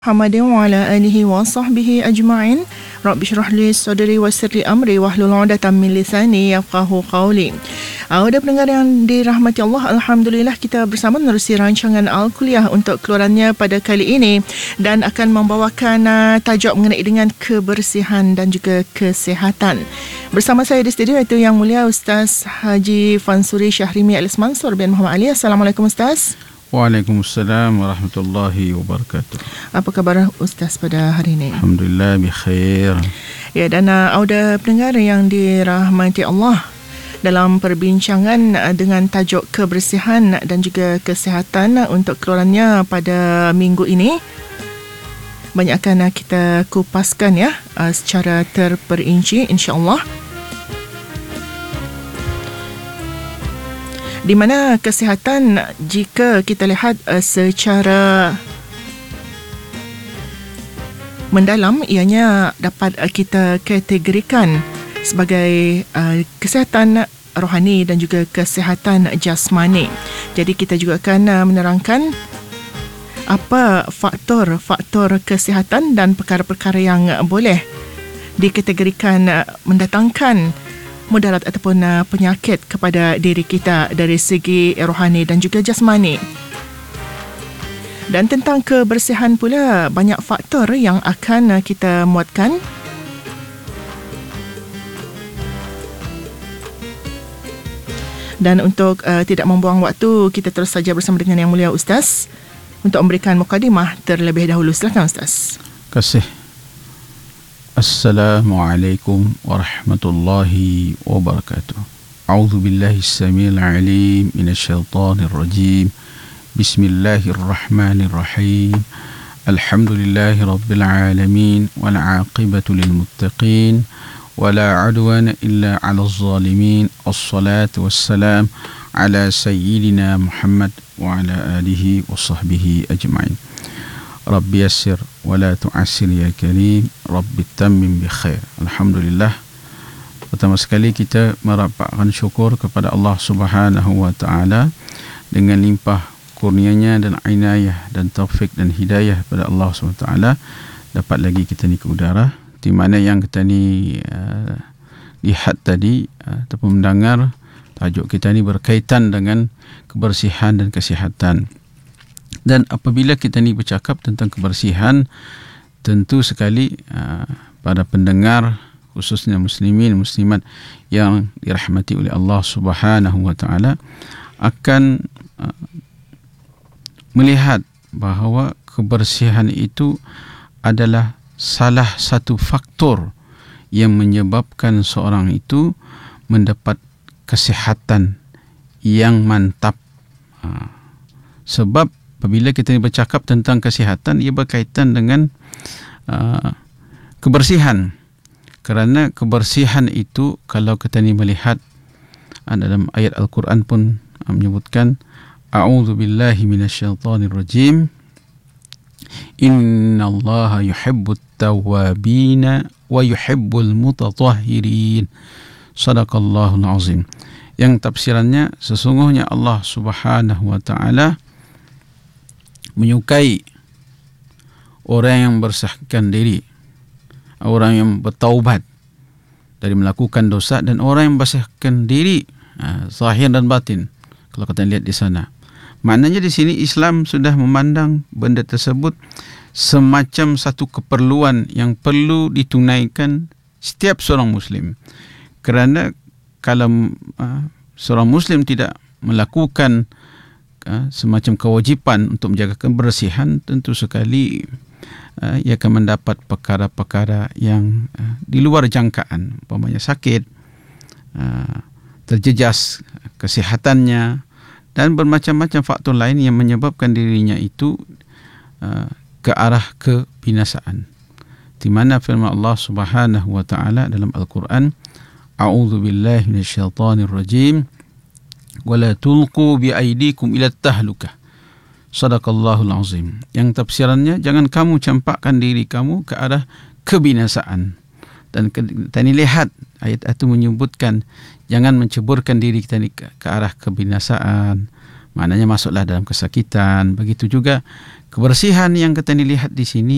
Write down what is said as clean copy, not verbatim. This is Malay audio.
Muhammadin wa ala alihi wa sahbihi ajma'in. Rabbi syrah li sadri wa yassir li amri wahlul 'uqdatam min lisani yafqahu qawli. Ada pendengar yang dirahmati Allah, alhamdulillah kita bersama menerusi rancangan Al-Kuliah untuk keluarannya pada kali ini dan akan membawakan tajuk mengenai dengan kebersihan dan juga kesihatan. Bersama saya di studio itu Yang Mulia Ustaz Haji Fansuri Syahrimi Alias Mansur bin Muhammad Ali. Assalamualaikum Ustaz. Waalaikumsalam warahmatullahi wabarakatuh. Apa khabar Ustaz pada hari ini? Alhamdulillah bikhair. Ya, dan auda pendengar yang dirahmati Allah, dalam perbincangan dengan tajuk kebersihan dan juga kesihatan untuk keluarannya pada minggu ini, banyak akan kita kupaskan ya secara terperinci insya-Allah. Di mana kesihatan, jika kita lihat secara mendalam, ianya dapat kita kategorikan sebagai kesihatan rohani dan juga kesihatan jasmani. Jadi kita juga akan menerangkan apa faktor-faktor kesihatan dan perkara-perkara yang boleh dikategorikan mendatangkan mudarat ataupun penyakit kepada diri kita dari segi rohani dan juga jasmani. Dan tentang kebersihan pula, banyak faktor yang akan kita muatkan. Dan untuk tidak membuang waktu, kita terus saja bersama dengan Yang Mulia Ustaz untuk memberikan mukadimah terlebih dahulu. Silakan Ustaz. Terima kasih. Assalamualaikum warahmatullahi wabarakatuh. A'udzu billahi as-sami'il 'alim minasyaitonir rajim. Bismillahirrahmanirrahim. Alhamdulillahi rabbil alamin wal 'aqibatu lil muttaqin wala 'udwana illa 'alal zalimin. Wassalatu wassalam ala sayyidina Muhammad wa ala alihi wa sahbihi ajma'in. Rabbi yassir wa la tu'assir ya karim. Rabbi tammim bi khair. Alhamdulillah. Pertama sekali kita merapatkan syukur kepada Allah Subhanahu wa taala dengan limpah kurnianya dan inayah dan taufik dan hidayah pada Allah Subhanahu wa taala dapat lagi kita ni ke udara, di mana yang kita ni lihat tadi ataupun mendengar tajuk kita ni berkaitan dengan kebersihan dan kesihatan. Dan apabila kita ni bercakap tentang kebersihan, tentu sekali para pendengar, khususnya muslimin muslimat yang dirahmati oleh Allah Subhanahu wa taala, akan melihat bahawa kebersihan itu adalah salah satu faktor yang menyebabkan seorang itu mendapat kesihatan yang mantap. Sebab apabila kita bercakap tentang kesihatan, ia berkaitan dengan kebersihan. Kerana kebersihan itu, kalau kita ni melihat dalam ayat Al-Quran pun menyebutkan, A'udzu billahi minasyaitonir rajim. Innallaha yuhibbut tawwabina wa yuhibbul mutatahhirin. Sadaqallahul azim. Yang tafsirannya, sesungguhnya Allah Subhanahu wa taala menyukai orang yang bersihkan diri, orang yang bertaubat dari melakukan dosa, dan orang yang bersihkan diri zahir dan batin. Kalau kita lihat di sana, maknanya di sini Islam sudah memandang benda tersebut semacam satu keperluan yang perlu ditunaikan setiap seorang Muslim. Kerana kalau seorang Muslim tidak melakukan semacam kewajipan untuk menjaga kebersihan, tentu sekali ia akan mendapat perkara-perkara yang di luar jangkaan, umpamanya sakit, terjejas kesihatannya, dan bermacam-macam faktor lain yang menyebabkan dirinya itu ke arah kebinasaan. Di mana firman Allah Subhanahu wa taala dalam Al-Quran, A'udzu billahi minasyaitonir rajim. Wala tulqu biaidikum ila tahlukah. Sadaqallahul azim. Yang tafsirannya, jangan kamu campakkan diri kamu ke arah kebinasaan. Dan kita ni lihat ayat itu menyebutkan jangan menceburkan diri kita ni ke arah kebinasaan. Maknanya masuklah dalam kesakitan. Begitu juga kebersihan yang kita ni lihat di sini